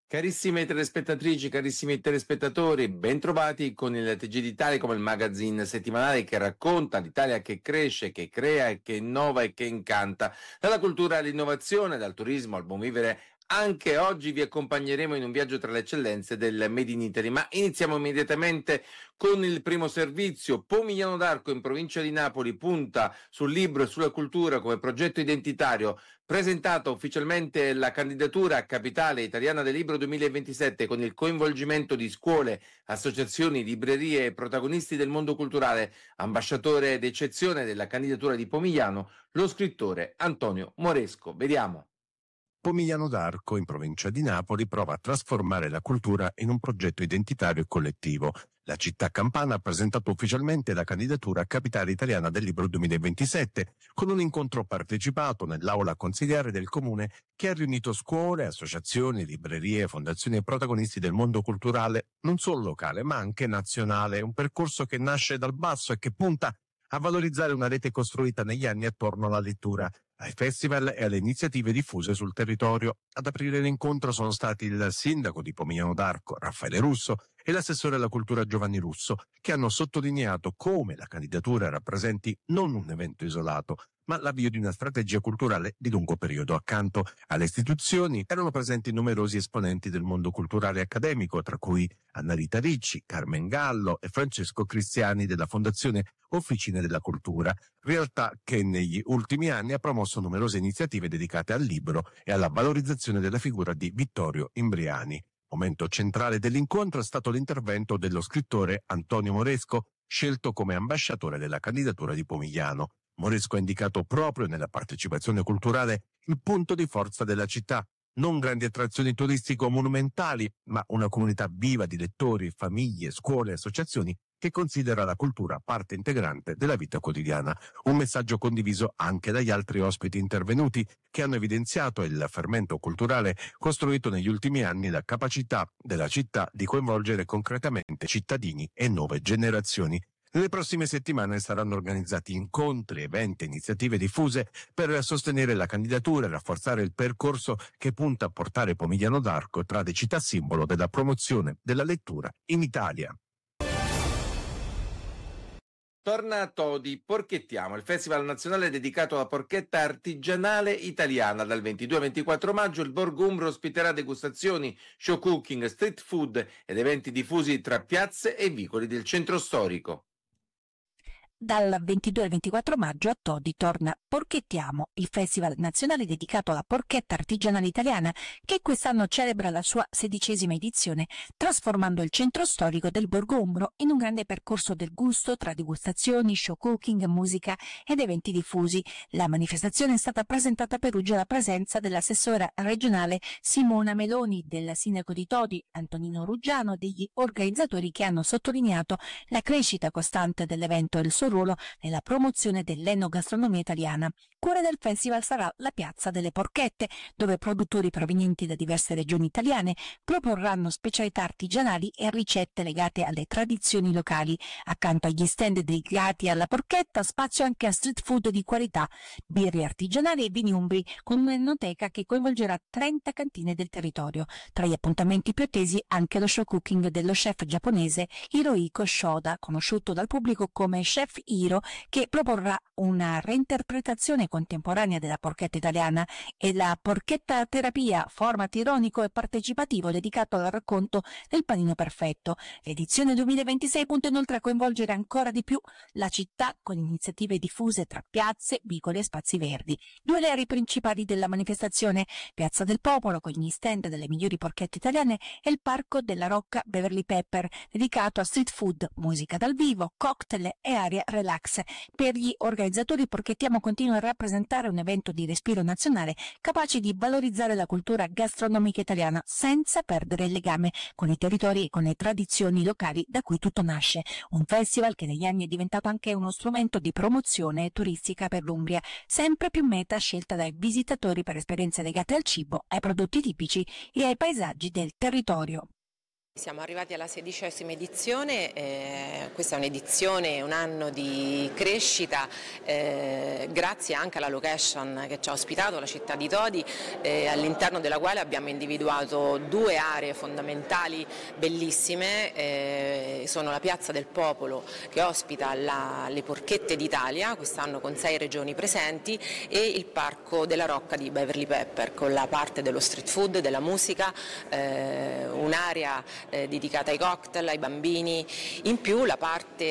Carissime telespettatrici, carissimi telespettatori, bentrovati con il TG d'Italia come il magazine settimanale che racconta l'Italia che cresce, che crea e che innova e che incanta. Dalla cultura all'innovazione, dal turismo al buon vivere, anche oggi vi accompagneremo in un viaggio tra le eccellenze del Made in Italy, ma iniziamo immediatamente con il primo servizio. Pomigliano d'Arco in provincia di Napoli punta sul libro e sulla cultura come progetto identitario. Presentata ufficialmente la candidatura a Capitale Italiana del Libro 2027 con il coinvolgimento di scuole, associazioni, librerie e protagonisti del mondo culturale, ambasciatore d'eccezione della candidatura di Pomigliano, lo scrittore Antonio Moresco. Vediamo. Pomigliano d'Arco, in provincia di Napoli, prova a trasformare la cultura in un progetto identitario e collettivo. La città campana ha presentato ufficialmente la candidatura a Capitale Italiana del Libro 2027, con un incontro partecipato nell'aula consigliare del comune che ha riunito scuole, associazioni, librerie, fondazioni e protagonisti del mondo culturale, non solo locale ma anche nazionale. Un percorso che nasce dal basso e che punta a valorizzare una rete costruita negli anni attorno alla lettura, ai festival e alle iniziative diffuse sul territorio. Ad aprire l'incontro sono stati il sindaco di Pomigliano d'Arco, Raffaele Russo, e l'assessore alla cultura Giovanni Russo, che hanno sottolineato come la candidatura rappresenti non un evento isolato, ma l'avvio di una strategia culturale di lungo periodo. Accanto alle istituzioni erano presenti numerosi esponenti del mondo culturale e accademico, tra cui Anna Rita Ricci, Carmen Gallo e Francesco Cristiani della Fondazione Officine della Cultura, realtà che negli ultimi anni ha promosso numerose iniziative dedicate al libro e alla valorizzazione della figura di Vittorio Imbriani. Momento centrale dell'incontro è stato l'intervento dello scrittore Antonio Moresco, scelto come ambasciatore della candidatura di Pomigliano. Moresco ha indicato proprio nella partecipazione culturale il punto di forza della città. Non grandi attrazioni turistico-monumentali, ma una comunità viva di lettori, famiglie, scuole e associazioni che considera la cultura parte integrante della vita quotidiana. Un messaggio condiviso anche dagli altri ospiti intervenuti, che hanno evidenziato il fermento culturale costruito negli ultimi anni e la capacità della città di coinvolgere concretamente cittadini e nuove generazioni. Nelle prossime settimane saranno organizzati incontri, eventi e iniziative diffuse per sostenere la candidatura e rafforzare il percorso che punta a portare Pomigliano d'Arco tra le città simbolo della promozione della lettura in Italia. Torna a Todi, Porchettiamo, il festival nazionale dedicato alla porchetta artigianale italiana. Dal 22 al 24 maggio il Borgo Umbro ospiterà degustazioni, show cooking, street food ed eventi diffusi tra piazze e vicoli del centro storico. Dal 22 al 24 maggio a Todi torna Porchettiamo, il festival nazionale dedicato alla porchetta artigianale italiana che quest'anno celebra la sua 16ª edizione, trasformando il centro storico del Borgo Umbro in un grande percorso del gusto tra degustazioni, show cooking, musica ed eventi diffusi. La manifestazione è stata presentata a Perugia alla presenza dell'assessora regionale Simona Meloni, del sindaco di Todi Antonino Ruggiano, degli organizzatori che hanno sottolineato la crescita costante dell'evento e il suo ruolo nella promozione dell'enogastronomia italiana. Cuore del festival sarà la Piazza delle Porchette, dove produttori provenienti da diverse regioni italiane proporranno specialità artigianali e ricette legate alle tradizioni locali. Accanto agli stand dedicati alla porchetta, spazio anche a street food di qualità, birre artigianali e vini umbri, con un'enoteca che coinvolgerà 30 cantine del territorio. Tra gli appuntamenti più attesi anche lo show cooking dello chef giapponese Hirohiko Shoda, conosciuto dal pubblico come Chef Hiro, che proporrà una reinterpretazione contemporanea della porchetta italiana, e la porchetta terapia, format ironico e partecipativo dedicato al racconto del panino perfetto. L'edizione 2026 punta inoltre a coinvolgere ancora di più la città con iniziative diffuse tra piazze, vicoli e spazi verdi. Due le aree principali della manifestazione: Piazza del Popolo con gli stand delle migliori porchette italiane e il Parco della Rocca Beverly Pepper, dedicato a street food, musica dal vivo, cocktail e area relax. Per gli organizzatori Porchettiamo continua a rappresentare un evento di respiro nazionale capace di valorizzare la cultura gastronomica italiana senza perdere il legame con i territori e con le tradizioni locali da cui tutto nasce. Un festival che negli anni è diventato anche uno strumento di promozione turistica per l'Umbria, sempre più meta scelta dai visitatori per esperienze legate al cibo, ai prodotti tipici e ai paesaggi del territorio. Siamo arrivati alla 16ª edizione, questa è un'edizione, un anno di crescita, grazie anche alla location che ci ha ospitato, la città di Todi, all'interno della quale abbiamo individuato 2 aree fondamentali bellissime, sono la Piazza del Popolo che ospita le Porchette d'Italia, quest'anno con 6 regioni presenti, e il Parco della Rocca di Beverly Pepper con la parte dello street food, della musica, un'area dedicata ai cocktail, ai bambini. In più la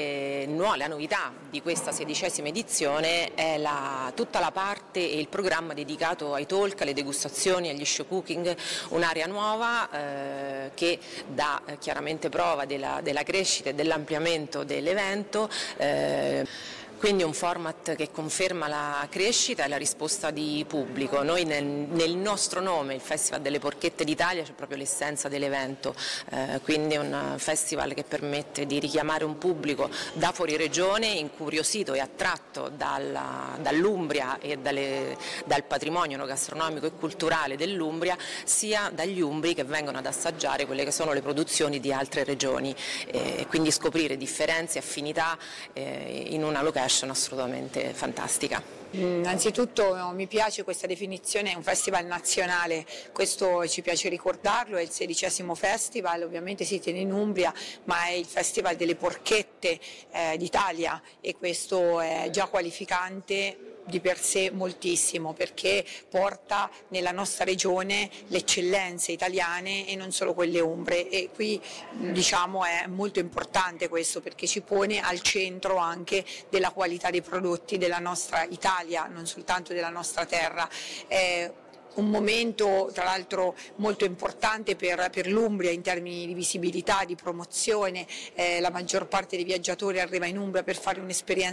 novità di questa 16ª edizione è tutta la parte e il programma dedicato ai talk, alle degustazioni, agli show cooking, un'area nuova che dà chiaramente prova della crescita e dell'ampliamento dell'evento. Quindi un format che conferma la crescita e la risposta di pubblico. Noi nel nostro nome, il Festival delle Porchette d'Italia, c'è proprio l'essenza dell'evento, quindi è un festival che permette di richiamare un pubblico da fuori regione, incuriosito e attratto dall'Umbria e dal patrimonio gastronomico e culturale dell'Umbria, sia dagli umbri che vengono ad assaggiare quelle che sono le produzioni di altre regioni, quindi scoprire differenze e affinità in una location assolutamente fantastica. Innanzitutto mi piace questa definizione, è un festival nazionale, questo ci piace ricordarlo, è il 16° festival, ovviamente si tiene in Umbria, ma è il festival delle porchette d'Italia, e questo è già qualificante di per sé moltissimo, perché porta nella nostra regione le eccellenze italiane e non solo quelle umbre, e qui diciamo è molto importante questo, perché ci pone al centro anche della qualità dei prodotti della nostra Italia, non soltanto della nostra terra. Un momento tra l'altro molto importante per l'Umbria in termini di visibilità, di promozione, la maggior parte dei viaggiatori arriva in Umbria per fare un'esperienza